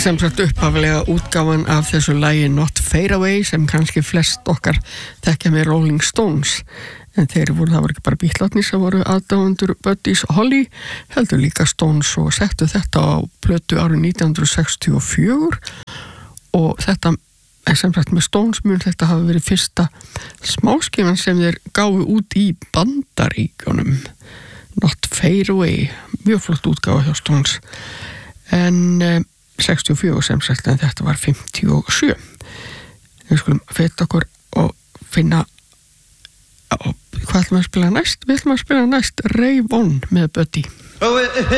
sem sagt upphaflega útgáfan af þessu lagi Not Fade Away sem kannski flest okkar þekkja með Rolling Stones, en það voru ekki bara Beatles sem voru aðdáendur Buddy's Holly, heldur líka Stones og settu þetta á plötu árið 1964 og þetta sem sagt með Stones mun þetta hafa verið fyrsta smáskifan sem þeir gáfu út í Bandaríkjunum. Not Fade Away, mjög flott útgáfa hjá Stones, en 64 sem sagt, en þetta var 57. Við skulum feta okkur og finna hvað ætlum að spila næst? Við ætlum að spila næst Ray Vaughan með Buddy.